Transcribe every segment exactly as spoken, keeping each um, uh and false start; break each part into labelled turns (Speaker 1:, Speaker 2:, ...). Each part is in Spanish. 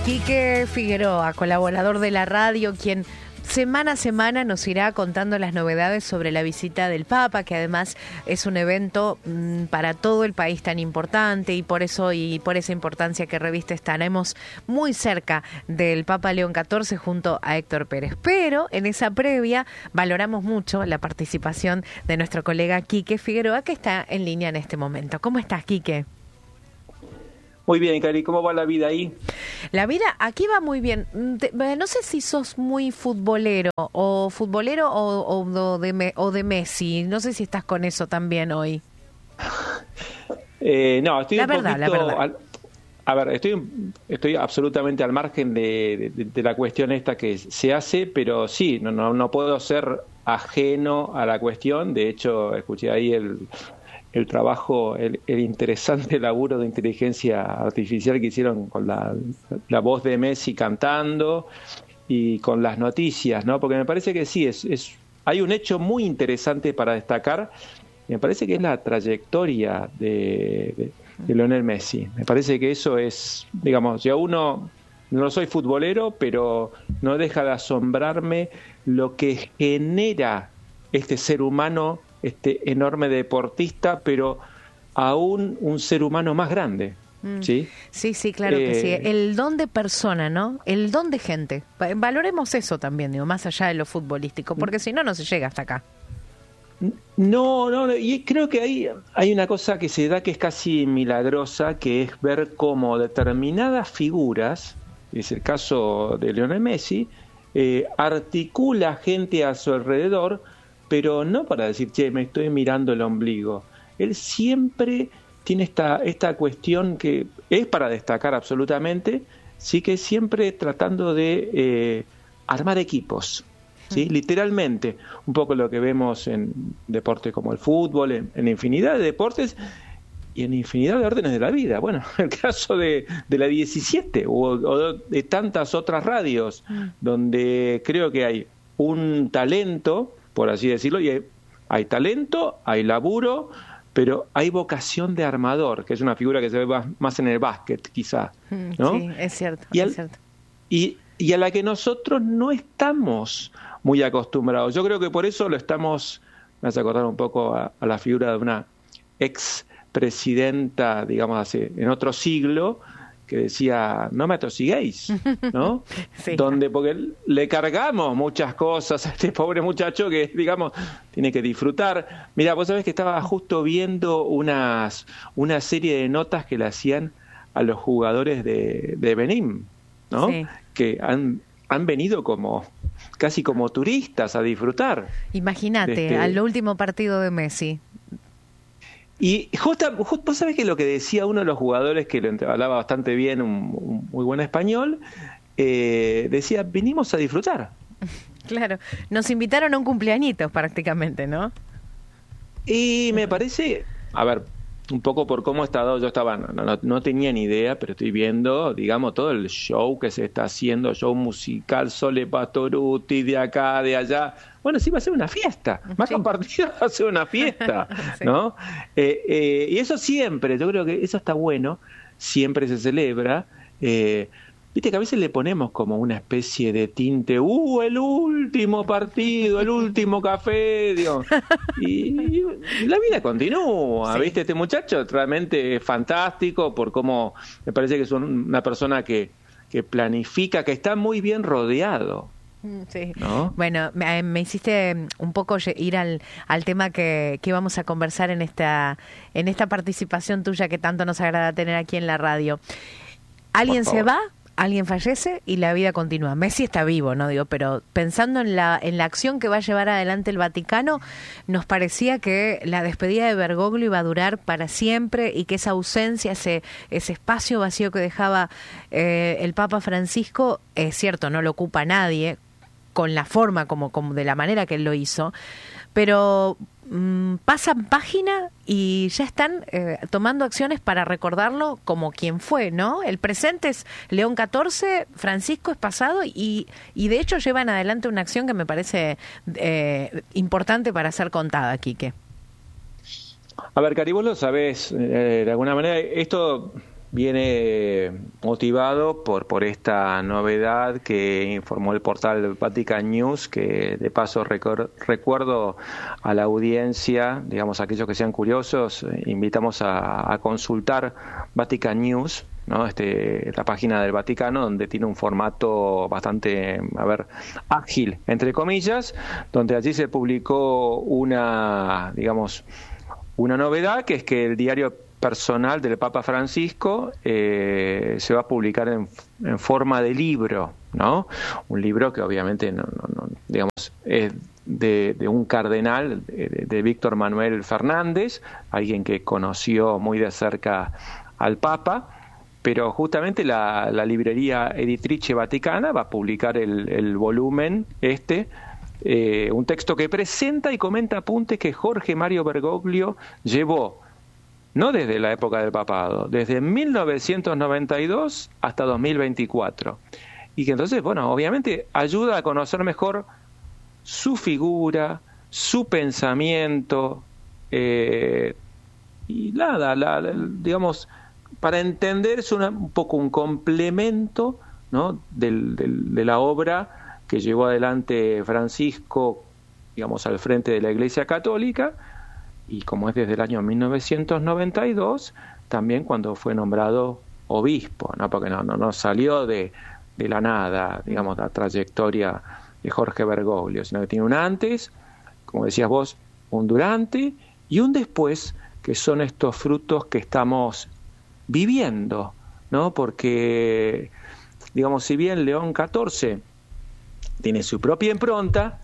Speaker 1: Quique Figueroa, colaborador de la radio, quien semana a semana nos irá contando las novedades sobre la visita del Papa, que además es un evento mmm, para todo el país tan importante, y por eso y por esa importancia que reviste estaremos muy cerca del Papa León catorce junto a Héctor Pérez. Pero en esa previa valoramos mucho la participación de nuestro colega Quique Figueroa, que está en línea en este momento. ¿Cómo estás, Quique?
Speaker 2: Muy bien, Cari, ¿cómo va la vida ahí?
Speaker 1: La vida aquí va muy bien. No sé si sos muy futbolero o futbolero o, o, de, o de Messi. No sé si estás con eso también hoy.
Speaker 2: Eh, no, estoy
Speaker 1: la
Speaker 2: un
Speaker 1: verdad,
Speaker 2: poquito...
Speaker 1: La verdad.
Speaker 2: Al, a ver, estoy, estoy absolutamente al margen de, de, de la cuestión esta que se hace, pero sí, no, no, no puedo ser ajeno a la cuestión. De hecho, escuché ahí el... el trabajo, el, el interesante laburo de inteligencia artificial que hicieron con la, la voz de Messi cantando y con las noticias, ¿no? Porque me parece que sí, es, es hay un hecho muy interesante para destacar, y me parece que es la trayectoria de, de, de Lionel Messi. Me parece que eso es, digamos, ya uno, no soy futbolero, pero no deja de asombrarme lo que genera este ser humano, este enorme deportista, pero aún un ser humano más grande, ¿sí?
Speaker 1: Sí, sí, claro eh, que sí. El don de persona, ¿no? El don de gente. Valoremos eso también, digo, más allá de lo futbolístico, porque si no, no se llega hasta acá.
Speaker 2: No, no, y creo que hay, hay una cosa que se da que es casi milagrosa, que es ver cómo determinadas figuras, es el caso de Lionel Messi, eh, articula gente a su alrededor, pero no para decir, che, me estoy mirando el ombligo. Él siempre tiene esta, esta cuestión que es para destacar absolutamente, sí, que siempre tratando de eh, armar equipos, ¿sí? Literalmente, un poco lo que vemos en deportes como el fútbol, en, en infinidad de deportes y en infinidad de órdenes de la vida. Bueno, el caso de, de la diecisiete o, o de tantas otras radios, donde creo que hay un talento, por así decirlo, y hay, hay talento, hay laburo, pero hay vocación de armador, que es una figura que se ve más, más en el básquet, quizá, ¿no?
Speaker 1: Sí, es cierto,
Speaker 2: y al,
Speaker 1: es cierto.
Speaker 2: Y, y a la que nosotros no estamos muy acostumbrados. Yo creo que por eso lo estamos, me hace acordar un poco a, a la figura de una ex presidenta, digamos así, en otro siglo, que decía, no me atosiguéis, ¿no? Sí. Donde, porque le cargamos muchas cosas a este pobre muchacho que, digamos, tiene que disfrutar. Mira, vos sabés que estaba justo viendo unas una serie de notas que le hacían a los jugadores de, de Benín, ¿no? Sí. Que han, han venido como casi como turistas a disfrutar.
Speaker 1: Imagínate, este... al último partido de Messi.
Speaker 2: Y justo, justo, vos sabés que lo que decía uno de los jugadores, que lo hablaba bastante bien, un, un muy buen español, eh, decía, vinimos a disfrutar.
Speaker 1: Claro, nos invitaron a un cumpleañitos prácticamente, ¿no?
Speaker 2: Y me parece, a ver, un poco por cómo está dado, yo estaba, no, no, no tenía ni idea, pero estoy viendo, digamos, todo el show que se está haciendo, show musical, Sole Pastorutti, de acá, de allá. Bueno, sí va a ser una fiesta, más sí. que un partido va a ser una fiesta, sí. ¿no? Eh, eh, y eso siempre, yo creo que eso está bueno, siempre se celebra. Eh, Viste que a veces le ponemos como una especie de tinte, ¡uh, el último partido, el último café! Digo, y, y la vida continúa, sí. ¿Viste? Este muchacho realmente es fantástico por cómo, me parece que es una persona que, que planifica, que está muy bien rodeado.
Speaker 1: Sí.
Speaker 2: ¿No?
Speaker 1: Bueno, me, me hiciste un poco ir al, al tema que, que íbamos a conversar en esta, en esta participación tuya que tanto nos agrada tener aquí en la radio. ¿Alguien se va? Alguien fallece y la vida continúa. Messi está vivo, no digo, pero pensando en la en la acción que va a llevar adelante el Vaticano, nos parecía que la despedida de Bergoglio iba a durar para siempre y que esa ausencia, ese ese espacio vacío que dejaba eh, el Papa Francisco, es cierto, no lo ocupa nadie con la forma como, como de la manera que él lo hizo, pero mmm, pasan página y ya están eh, tomando acciones para recordarlo como quien fue, ¿no? El presente es León catorce, Francisco es pasado y, y de hecho llevan adelante una acción que me parece eh, importante para ser contada, Quique.
Speaker 2: A ver, Cari, vos lo sabés, eh, de alguna manera, esto viene motivado por, por esta novedad que informó el portal Vatican News, que de paso recor- recuerdo a la audiencia, digamos, aquellos que sean curiosos, eh, invitamos a, a consultar Vatican News, ¿no? Este, la página del Vaticano, donde tiene un formato bastante, a ver, ágil, entre comillas, donde allí se publicó una, digamos, una novedad, que es que el diario personal del Papa Francisco eh, se va a publicar en, en forma de libro, ¿no? Un libro que obviamente no, no, no digamos, es de, de un cardenal, de, de Víctor Manuel Fernández, alguien que conoció muy de cerca al Papa, pero justamente la, la librería Editrice Vaticana va a publicar el, el volumen este, eh, un texto que presenta y comenta apuntes que Jorge Mario Bergoglio llevó, no desde la época del papado, desde mil novecientos noventa y dos hasta dos mil veinticuatro. Y que entonces, bueno, obviamente ayuda a conocer mejor su figura, su pensamiento, eh, y nada, la, la, digamos, para entender es una, un poco un complemento, ¿no?, del, del, de la obra que llevó adelante Francisco, digamos, al frente de la Iglesia Católica, y como es desde el año mil novecientos noventa y dos, también cuando fue nombrado obispo, ¿no?, porque no, no, no salió de, de la nada, digamos, la trayectoria de Jorge Bergoglio, sino que tiene un antes, como decías vos, un durante y un después, que son estos frutos que estamos viviendo, ¿no? Porque, digamos, si bien León catorce tiene su propia impronta,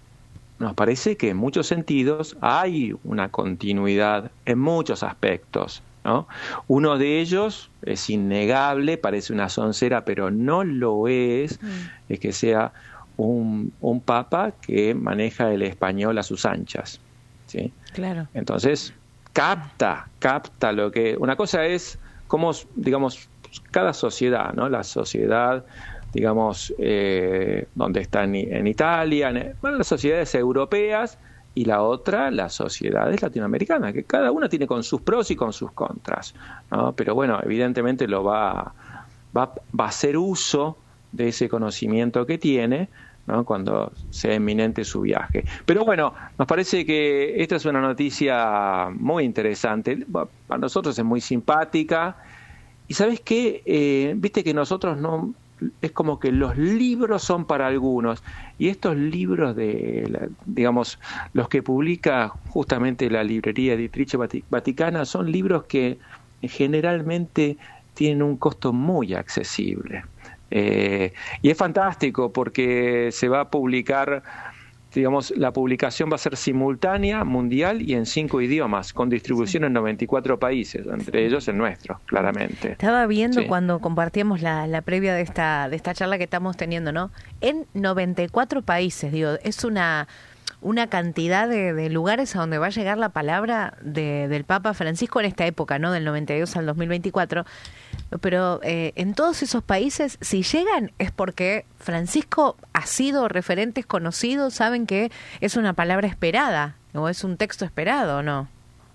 Speaker 2: nos parece que en muchos sentidos hay una continuidad en muchos aspectos, ¿no? Uno de ellos es innegable, parece una soncera, pero no lo es, mm. es que sea un, un papa que maneja el español a sus anchas, ¿sí?
Speaker 1: Claro.
Speaker 2: Entonces, capta, capta lo que... Una cosa es cómo, digamos, cada sociedad, ¿no? La sociedad, digamos, eh, donde está en, en Italia, en, bueno, las sociedades europeas, y la otra, las sociedades latinoamericanas, que cada una tiene con sus pros y con sus contras, ¿no? Pero bueno, evidentemente lo va, va, va a hacer uso de ese conocimiento que tiene, ¿no?, cuando sea inminente su viaje. Pero bueno, nos parece que esta es una noticia muy interesante. Para nosotros es muy simpática. Y ¿sabes qué? Eh, viste que nosotros no... Es como que los libros son para algunos. Y estos libros de, la, digamos, los que publica justamente la librería Editrice Vaticana, son libros que generalmente tienen un costo muy accesible. Eh, y es fantástico porque se va a publicar, digamos, la publicación va a ser simultánea, mundial y en cinco idiomas, con distribución sí. en noventa y cuatro países, entre ellos el nuestro, claramente.
Speaker 1: Estaba viendo
Speaker 2: sí.
Speaker 1: cuando compartíamos la, la previa de esta, de esta charla que estamos teniendo, ¿no? En noventa y cuatro países, digo, es una... una cantidad de, de lugares a donde va a llegar la palabra de, del Papa Francisco en esta época, ¿no? Del noventa y dos al dos mil veinticuatro. Pero eh, en todos esos países, si llegan, es porque Francisco ha sido referentes conocidos, saben que es una palabra esperada, o es un texto esperado, ¿o no?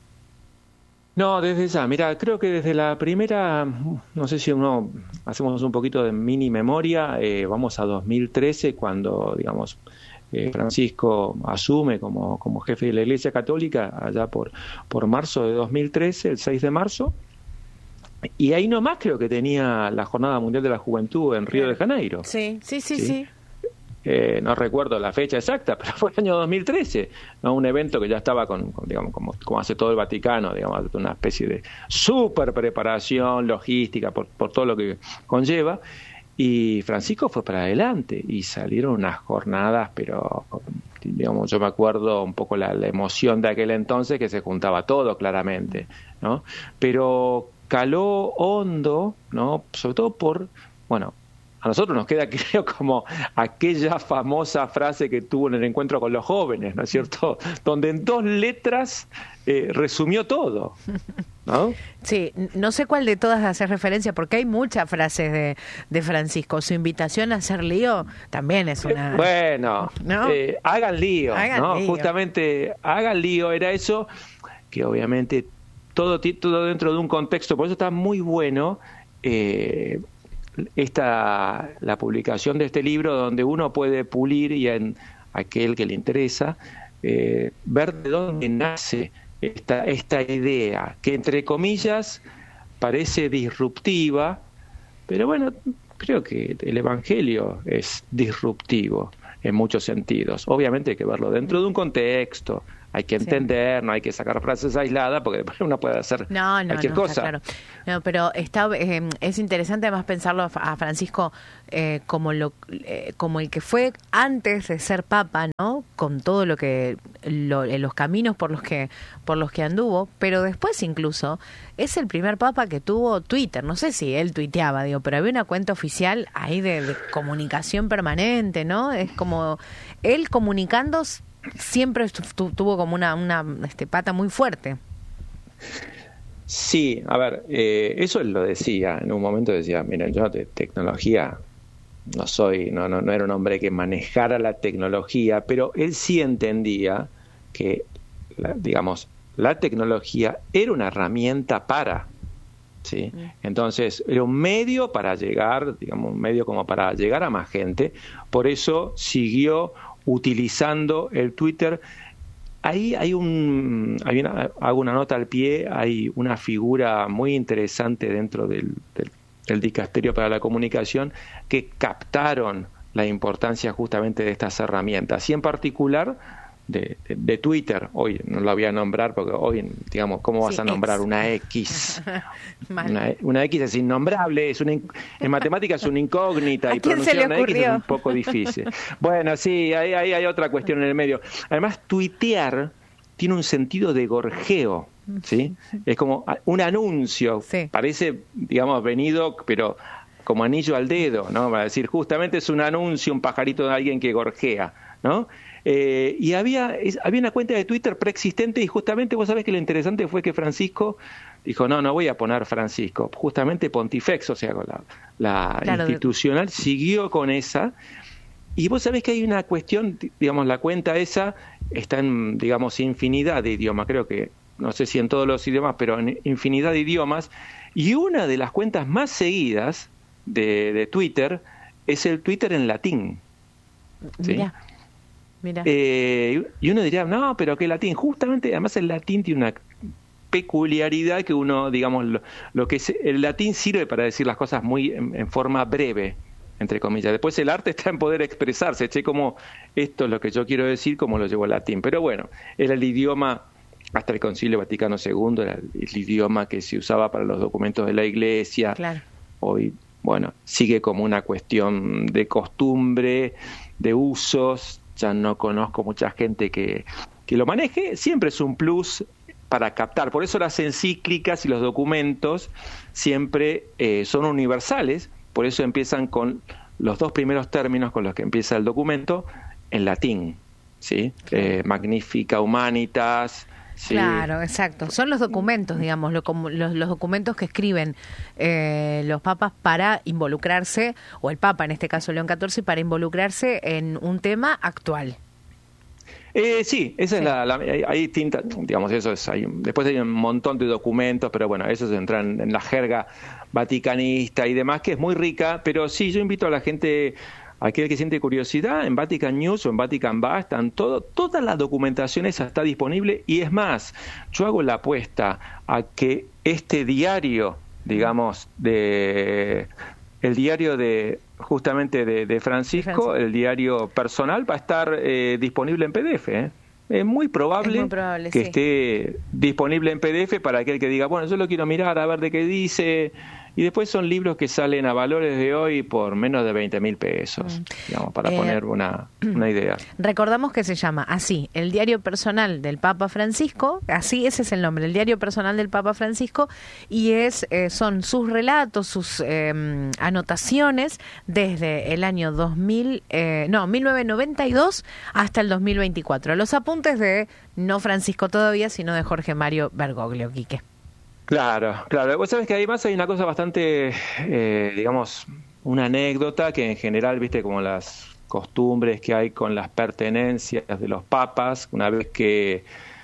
Speaker 2: No, desde ya, mira, creo que desde la primera, no sé si uno, hacemos un poquito de mini memoria, eh, vamos a dos mil trece, cuando, digamos, Eh, Francisco asume como, como jefe de la Iglesia Católica allá por, por marzo de dos mil trece, el seis de marzo, y ahí nomás creo que tenía la Jornada Mundial de la Juventud en Río de Janeiro.
Speaker 1: Sí, sí, sí, sí. sí.
Speaker 2: Eh, no recuerdo la fecha exacta, pero fue el año dos mil trece, ¿no? Un evento que ya estaba con, con digamos, como, como hace todo el Vaticano, digamos, una especie de super preparación logística por, por todo lo que conlleva. Y Francisco fue para adelante y salieron unas jornadas, pero digamos, yo me acuerdo un poco la, la emoción de aquel entonces, que se juntaba todo claramente, ¿no? Pero caló hondo, ¿no? Sobre todo por, bueno, a nosotros nos queda, creo, como aquella famosa frase que tuvo en el encuentro con los jóvenes, ¿no es cierto? Donde en dos letras eh, resumió todo, ¿no?
Speaker 1: Sí, no sé cuál de todas hacer referencia, porque hay muchas frases de, de Francisco. Su invitación a hacer lío también es una...
Speaker 2: Eh, bueno, ¿no? eh, hagan lío,
Speaker 1: hagan
Speaker 2: ¿no?
Speaker 1: lío.
Speaker 2: Justamente, hagan lío, era eso que obviamente todo, todo dentro de un contexto. Por eso está muy bueno eh, esta, la publicación de este libro, donde uno puede pulir y en aquel que le interesa eh, ver de dónde nace esta, esta idea, que entre comillas parece disruptiva, pero bueno, creo que el Evangelio es disruptivo en muchos sentidos. Obviamente hay que verlo dentro de un contexto, hay que entender, sí. No hay que sacar frases aisladas porque después uno puede hacer
Speaker 1: no, no,
Speaker 2: cualquier
Speaker 1: no,
Speaker 2: cosa.
Speaker 1: Claro. No, pero está, eh, es interesante además pensarlo a Francisco eh, como lo eh, como el que fue antes de ser papa, ¿no? Con todo lo que lo, los caminos por los que por los que anduvo, pero después incluso es el primer papa que tuvo Twitter. No sé si él tuiteaba, digo, pero había una cuenta oficial ahí de, de comunicación permanente, ¿no? Es como él comunicando siempre tuvo como una, una este, pata muy fuerte.
Speaker 2: Sí, a ver, eh, eso él lo decía, en un momento decía, miren, yo de tecnología no soy, no, no, no era un hombre que manejara la tecnología, pero él sí entendía que, la, digamos, la tecnología era una herramienta para, ¿sí? Entonces, era un medio para llegar, digamos, un medio como para llegar a más gente, por eso siguió utilizando el Twitter. Ahí hay un, hay una, hago una nota al pie, hay una figura muy interesante dentro del, del, del Dicasterio para la Comunicación que captaron la importancia justamente de estas herramientas y en particular de, de, de Twitter. Hoy no la voy a nombrar porque hoy, digamos, ¿cómo vas sí, a nombrar ex. una X? una, una X es innombrable, es una, en matemáticas es una incógnita y pronunciar una X es un poco difícil. Bueno, sí, ahí, ahí hay otra cuestión en el medio. Además, tuitear tiene un sentido de gorjeo, ¿sí? Es como un anuncio, sí. Parece, digamos, venido, pero como anillo al dedo, ¿no? Para decir, justamente es un anuncio, un pajarito de alguien que gorjea, ¿no? Eh, y había, es, había una cuenta de Twitter preexistente y justamente vos sabés que lo interesante fue que Francisco dijo, no, no voy a poner Francisco, justamente Pontifex, o sea, la, la claro, institucional, de... siguió con esa, y vos sabés que hay una cuestión, digamos, la cuenta esa está en, digamos, infinidad de idiomas, creo que, no sé si en todos los idiomas, pero en infinidad de idiomas, y una de las cuentas más seguidas de, de Twitter es el Twitter en latín, ¿sí? Mirá. Mira. Eh, y uno diría, no, pero ¿qué latín? Justamente, además el latín tiene una peculiaridad que uno, digamos, lo, lo que es, el latín sirve para decir las cosas muy en, en forma breve, entre comillas. Después el arte está en poder expresarse, che, como esto es lo que yo quiero decir, como lo llevo al latín. Pero bueno, era el idioma, hasta el Concilio Vaticano segundo, era el, el idioma que se usaba para los documentos de la Iglesia. Claro. Hoy, bueno, sigue como una cuestión de costumbre, de usos. Ya no conozco mucha gente que, que lo maneje, siempre es un plus para captar. Por eso las encíclicas y los documentos siempre eh, son universales, por eso empiezan con los dos primeros términos con los que empieza el documento en latín, ¿sí? Claro. Eh, Magnifica Humanitas. Sí.
Speaker 1: Claro, exacto. Son los documentos, digamos, lo, como, los, los documentos que escriben eh, los papas para involucrarse, o el papa, en este caso León catorce, para involucrarse en un tema actual.
Speaker 2: Eh, sí, esa sí. es la, la hay, hay distintas, digamos, eso es, hay, después hay un montón de documentos, pero bueno, eso se entra en, en la jerga vaticanista y demás, que es muy rica, pero sí, yo invito a la gente... Aquel que siente curiosidad, en Vatican News o en Vatican Va, están todo, toda la documentación esa está disponible y es más, yo hago la apuesta a que este diario, digamos, de el diario de justamente de, de Francisco, Francisco, el diario personal, va a estar eh, disponible en P D F, ¿eh? Es muy probable, es muy probable que sí. esté disponible en P D F para aquel que diga, bueno, yo lo quiero mirar a ver de qué dice. Y después son libros que salen a valores de hoy por menos de veinte mil pesos, digamos, para eh, poner una, una idea.
Speaker 1: Recordamos que se llama así, el diario personal del Papa Francisco, así ese es el nombre, el diario personal del Papa Francisco, y es eh, son sus relatos, sus eh, anotaciones desde el año dos mil, eh, no, mil novecientos noventa y dos hasta el dos mil veinticuatro. Los apuntes de, no Francisco todavía, sino de Jorge Mario Bergoglio, Quique.
Speaker 2: Claro, claro. Vos sabés que además hay una cosa bastante, eh, digamos, una anécdota que en general, viste, como las costumbres que hay con las pertenencias de los papas, una vez que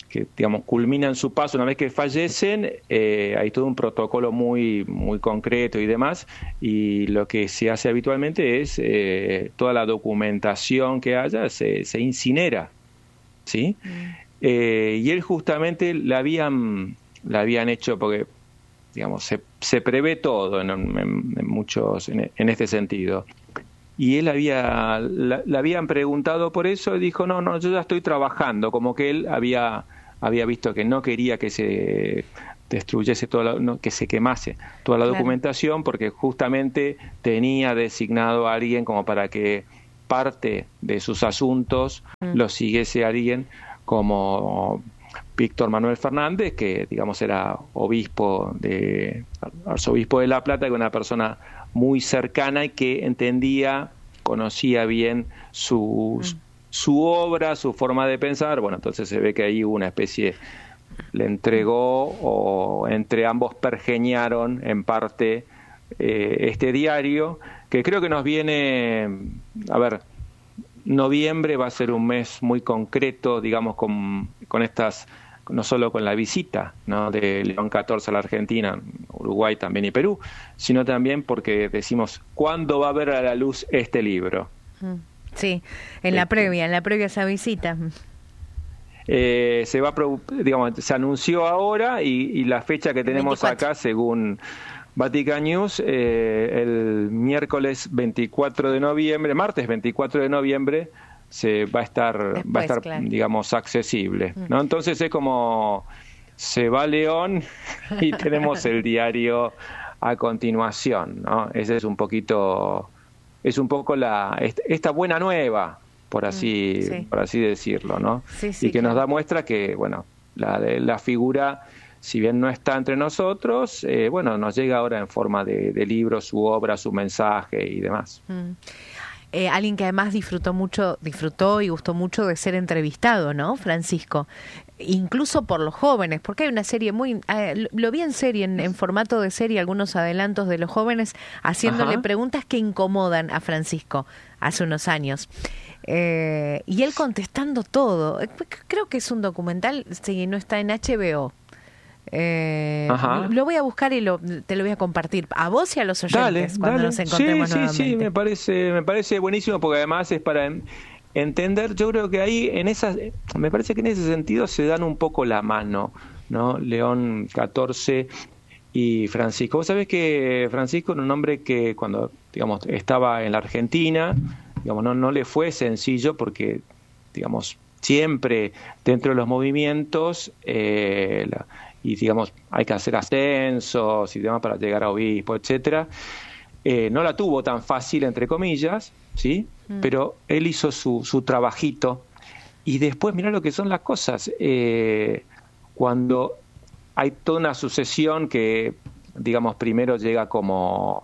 Speaker 2: que digamos culminan su paso una vez que fallecen, eh, hay todo un protocolo muy muy concreto y demás, y lo que se hace habitualmente es eh, toda la documentación que haya se, se incinera, ¿sí? Mm. Eh, y él justamente la habían la habían hecho porque digamos se, se prevé todo en, en, en muchos en, en este sentido. Y él había, la, le habían preguntado por eso y dijo, no, no, yo ya estoy trabajando, como que él había, había visto que no quería que se destruyese toda la, no, que se quemase toda la claro. documentación, porque justamente tenía designado a alguien como para que parte de sus asuntos mm. lo siguiese alguien como Víctor Manuel Fernández, que digamos era obispo de, arzobispo de La Plata, que era una persona muy cercana y que entendía, conocía bien su, mm. su obra, su forma de pensar. Bueno, entonces se ve que ahí hubo una especie, le entregó o entre ambos pergeñaron en parte eh, este diario, que creo que nos viene, a ver, noviembre va a ser un mes muy concreto, digamos, con, con estas, no solo con la visita, ¿no?, de León catorce a la Argentina, Uruguay también y Perú, sino también porque decimos, ¿cuándo va a ver a la luz este libro?
Speaker 1: Sí, en la este, previa, en la previa a esa visita.
Speaker 2: Eh, se va, digamos, se anunció ahora y, y la fecha que tenemos veinticuatro acá, según Vatican News, eh, el miércoles veinticuatro de noviembre, martes veinticuatro de noviembre, se va a estar Después, va a estar claro. digamos accesible, ¿no? Entonces es como se va León y tenemos el diario a continuación, ¿no? Ese es un poquito es un poco la esta buena nueva, por así sí. por así decirlo, ¿no?
Speaker 1: Sí, sí,
Speaker 2: y que
Speaker 1: claro.
Speaker 2: nos da muestra que bueno, la la figura, si bien no está entre nosotros, eh, bueno, nos llega ahora en forma de, de libro, su obra, su mensaje y demás.
Speaker 1: Mm. Eh, alguien que además disfrutó mucho, disfrutó y gustó mucho de ser entrevistado, ¿no, Francisco? Incluso por los jóvenes, porque hay una serie muy, eh, lo vi en serie, en, en formato de serie, algunos adelantos de los jóvenes haciéndole Ajá. preguntas que incomodan a Francisco hace unos años. Eh, y él contestando todo. Creo que es un documental, si no está en H B O. Eh, lo voy a buscar y lo, te lo voy a compartir a vos y a los oyentes
Speaker 2: dale,
Speaker 1: cuando
Speaker 2: dale.
Speaker 1: nos encontremos
Speaker 2: sí,
Speaker 1: nuevamente.
Speaker 2: Sí, sí, me parece, me parece buenísimo porque además es para entender, yo creo que ahí en esas, me parece que en ese sentido se dan un poco la mano, ¿no? León catorce y Francisco. Vos sabés que Francisco era un hombre que cuando, digamos, estaba en la Argentina, digamos, no, no le fue sencillo porque, digamos, siempre dentro de los movimientos eh, la, y digamos hay que hacer ascensos y demás para llegar a obispo, etcétera. Eh, no la tuvo tan fácil, entre comillas, ¿sí? Mm. Pero él hizo su, su trabajito y después mirá lo que son las cosas. Eh, cuando hay toda una sucesión que, digamos, primero llega como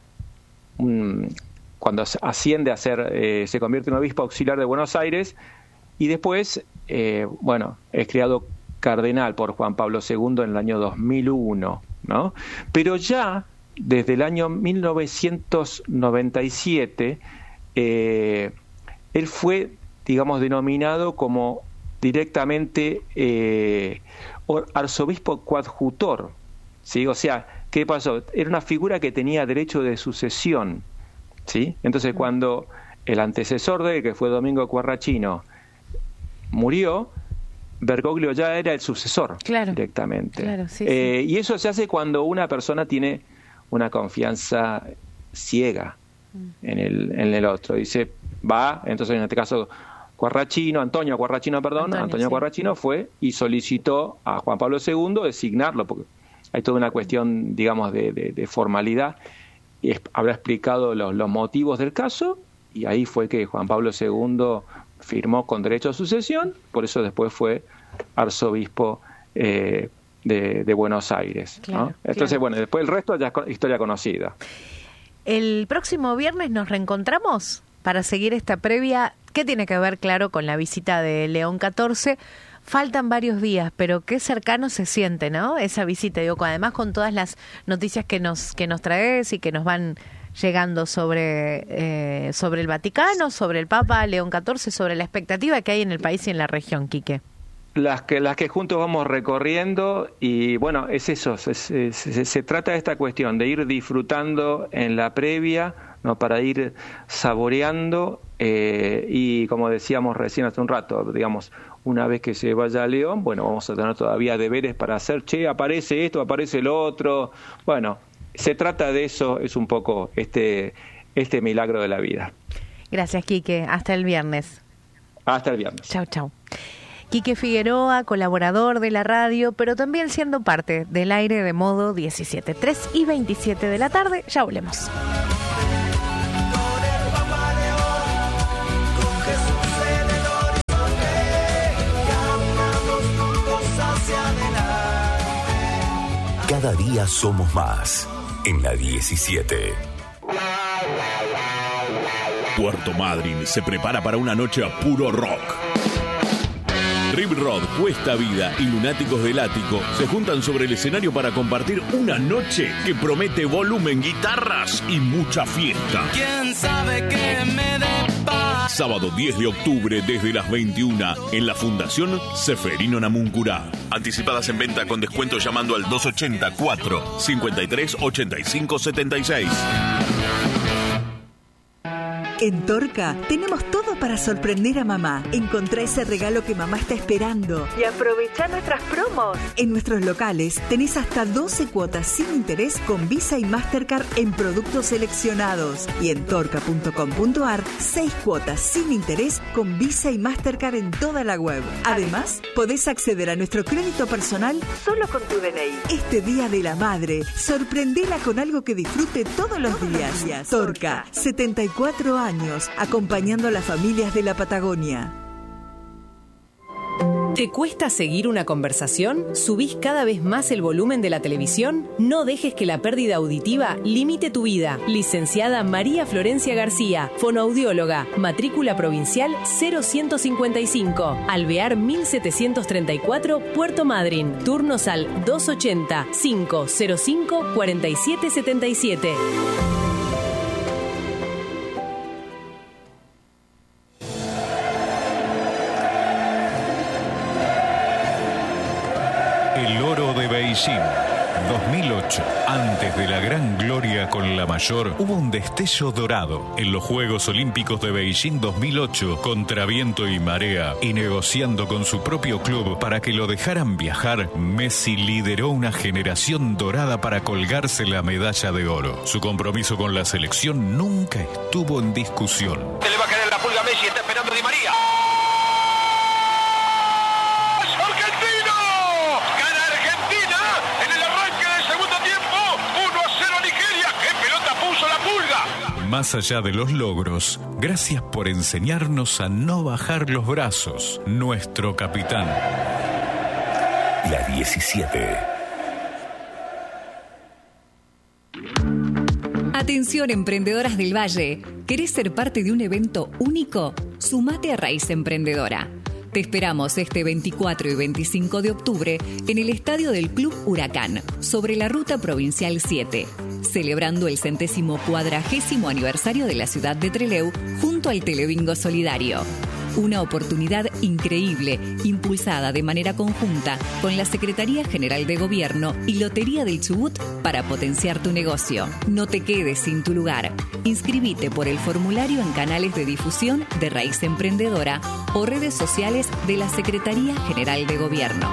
Speaker 2: un, cuando asciende a ser, eh, se convierte en obispo auxiliar de Buenos Aires y después, eh, bueno, es creado cardenal por Juan Pablo segundo en el año dos mil uno, ¿no? Pero ya desde el año mil novecientos noventa y siete, eh, él fue, digamos, denominado como directamente eh, arzobispo coadjutor, ¿sí? O sea, ¿qué pasó? Era una figura que tenía derecho de sucesión, ¿sí? Entonces, cuando el antecesor de él, que fue Domingo Quarrachino, murió, Bergoglio ya era el sucesor, claro, directamente.
Speaker 1: Claro, sí,
Speaker 2: eh,
Speaker 1: sí.
Speaker 2: Y eso se hace cuando una persona tiene una confianza ciega mm. en el en el otro. Dice, va, entonces en este caso Quarrachino, Antonio Quarrachino, perdón, Antonio, Antonio sí. Quarrachino fue y solicitó a Juan Pablo segundo designarlo, porque hay toda una cuestión, digamos, de, de, de formalidad, y es, habrá explicado los, los motivos del caso, y ahí fue que Juan Pablo segundo firmó con derecho a sucesión, por eso después fue arzobispo eh, de, de Buenos Aires, claro, ¿no? Entonces, claro. Bueno, después el resto ya es historia conocida.
Speaker 1: El próximo viernes nos reencontramos para seguir esta previa, que tiene que ver, claro, con la visita de León catorce. Faltan varios días, pero qué cercano se siente, ¿no? Esa visita, digo, además con todas las noticias que nos que nos traes y que nos van llegando sobre eh, sobre el Vaticano, sobre el Papa León catorce, sobre la expectativa que hay en el país y en la región, Quique.
Speaker 2: las que las que juntos vamos recorriendo, y bueno, es eso, se, se, se, se trata de esta cuestión de ir disfrutando en la previa, ¿no? Para ir saboreando eh, y como decíamos recién hace un rato, digamos, una vez que se vaya a León, bueno, vamos a tener todavía deberes para hacer, che, aparece esto, aparece lo otro, bueno, se trata de eso, es un poco este, este milagro de la vida.
Speaker 1: Gracias, Quique, hasta el viernes.
Speaker 2: Hasta el viernes.
Speaker 1: Chau, chau. Quique Figueroa, colaborador de la radio, pero también siendo parte del aire de Modo diecisiete, tres y veintisiete de la tarde, ya volvemos.
Speaker 3: Cada día somos más en la diecisiete.
Speaker 4: Puerto Madryn se prepara para una noche a puro rock. Rip Rod, Cuesta Vida y Lunáticos del Ático se juntan sobre el escenario para compartir una noche que promete volumen, guitarras y mucha fiesta.
Speaker 5: ¿Quién sabe qué me depara?
Speaker 4: Sábado diez de octubre desde las veintiuna en la Fundación Seferino Namuncurá. Anticipadas en venta con descuento llamando al dos ochenta, cuatro cincuenta y tres, ochenta y cinco setenta y seis.
Speaker 6: En Torca tenemos todo para sorprender a mamá. Encontrá ese regalo que mamá está esperando y aprovechá nuestras promos. En nuestros locales tenés hasta doce cuotas sin interés con Visa y Mastercard en productos seleccionados. Y en torca punto com punto ar, seis cuotas sin interés con Visa y Mastercard en toda la web. Además, podés acceder a nuestro crédito personal solo con tu D N I. Este Día de la Madre, sorprendela con algo que disfrute todos los días. Torca, setenta y cuatro años. Años, acompañando a las familias de la Patagonia.
Speaker 7: ¿Te cuesta seguir una conversación? ¿Subís cada vez más el volumen de la televisión? No dejes que la pérdida auditiva limite tu vida. Licenciada María Florencia García, fonoaudióloga, matrícula provincial cero uno cinco cinco, Alvear mil setecientos treinta y cuatro, Puerto Madryn. Turnos al dos ochenta, cinco cero cinco, cuarenta y siete setenta y siete.
Speaker 8: El oro de Beijing, dos mil ocho. Antes de la gran gloria con la mayor, hubo un destello dorado en los Juegos Olímpicos de Beijing dos mil ocho, contra viento y marea, y negociando con su propio club para que lo dejaran viajar, Messi lideró una generación dorada para colgarse la medalla de oro. Su compromiso con la selección nunca estuvo en discusión.
Speaker 9: Se le va a caer la pulga a Messi, está esperando Di María.
Speaker 8: Más allá de los logros, gracias por enseñarnos a no bajar los brazos, nuestro capitán.
Speaker 3: La diecisiete.
Speaker 10: Atención, emprendedoras del Valle. ¿Querés ser parte de un evento único? Sumate a Raíz Emprendedora. Te esperamos este veinticuatro y veinticinco de octubre en el estadio del Club Huracán, sobre la Ruta Provincial siete, celebrando el centésimo cuadragésimo aniversario de la ciudad de Trelew junto al Telebingo Solidario. Una oportunidad increíble, impulsada de manera conjunta con la Secretaría General de Gobierno y Lotería del Chubut para potenciar tu negocio. No te quedes sin tu lugar. Inscribite por el formulario en canales de difusión de Raíz Emprendedora o redes sociales de la Secretaría General de Gobierno.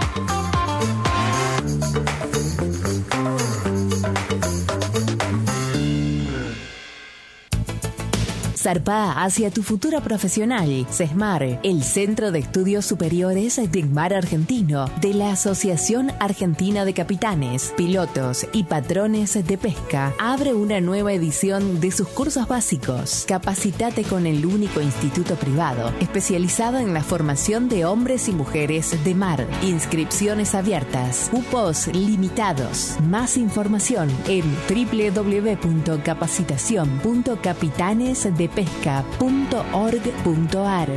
Speaker 11: Zarpá hacia tu futuro profesional. CESMAR, el Centro de Estudios Superiores del Mar Argentino, de la Asociación Argentina de Capitanes, Pilotos y Patrones de Pesca, abre una nueva edición de sus cursos básicos. Capacitate con el único instituto privado especializado en la formación de hombres y mujeres de mar. Inscripciones abiertas, cupos limitados. Más información en doble u doble u doble u punto capacitación punto capitanes de pesca punto org punto ar.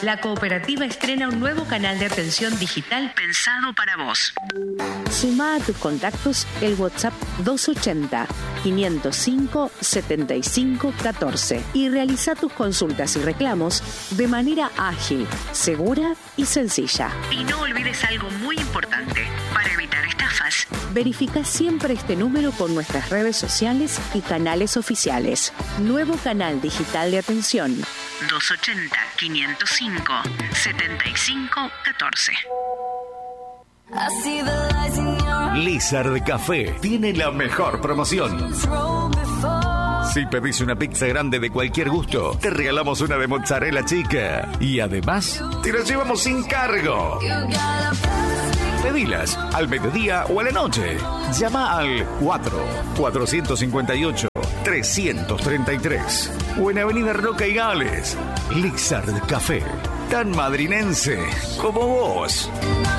Speaker 12: la cooperativa estrena un nuevo canal de atención digital pensado para vos.
Speaker 13: Sumá a tus contactos el WhatsApp doscientos ochenta, quinientos cinco, setenta y cinco, catorce y realiza tus consultas y reclamos de manera ágil, segura y sencilla.
Speaker 12: Y no olvides algo muy importante para evitar estafas.
Speaker 13: Verifica siempre este número con nuestras redes sociales y canales oficiales. Nuevo canal digital de atención.
Speaker 12: doscientos ochenta, quinientos cinco, setenta y cinco, catorce.
Speaker 14: Lizard Café tiene la mejor promoción. Si pedís una pizza grande de cualquier gusto, te regalamos una de mozzarella chica. Y además, te la llevamos sin cargo. Pedilas al mediodía o a la noche. Llama al cuatro, cuatrocientos cincuenta y ocho, trescientos treinta y tres o en Avenida Roca y Gales. Lizard Café, tan madrinense como vos.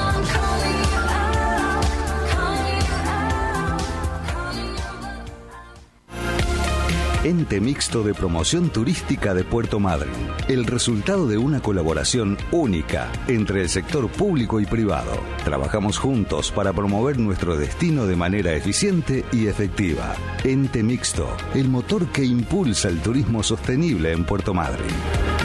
Speaker 15: Ente Mixto de Promoción Turística de Puerto Madryn. El resultado de una colaboración única entre el sector público y privado. Trabajamos juntos para promover nuestro destino de manera eficiente y efectiva. Ente Mixto, el motor que impulsa el turismo sostenible en Puerto Madryn.